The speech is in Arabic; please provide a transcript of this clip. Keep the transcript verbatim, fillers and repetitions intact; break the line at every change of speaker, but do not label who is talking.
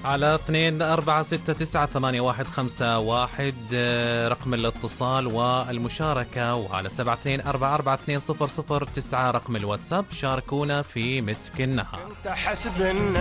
على اثنين أربعة ستة تسعة ثمانية واحد خمسة واحد رقم الاتصال والمشاركة، وعلى سبعة اثنين أربعة أربعة اثنين صفر صفر تسعة رقم الواتساب. شاركونا في مسك النهار.